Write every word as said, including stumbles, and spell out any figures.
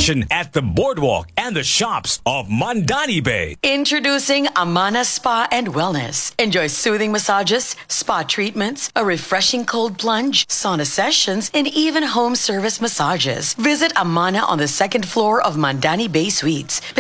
relaxation at the boardwalk and the shops of Mandani Bay. Introducing Amana Spa and Wellness. Enjoy soothing massages, spa treatments, a refreshing cold plunge, sauna sessions, and even home service massages. Visit Amana on the second floor of Mandani Bay Suites.